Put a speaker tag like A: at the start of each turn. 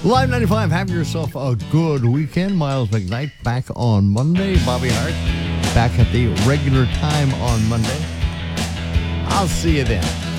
A: Live 95, have yourself a good weekend. Miles McKnight back on Monday. Bobby Hart back at the regular time on Monday. I'll see you then.